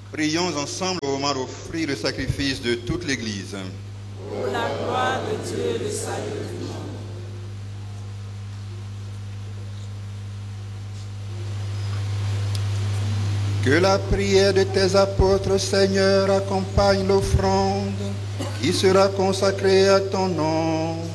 Prions ensemble au moment d'offrir le sacrifice de toute l'Église. Pour la gloire de Dieu et le salut du monde. Que la prière de tes apôtres, Seigneur, accompagne l'offrande qui sera consacrée à ton nom.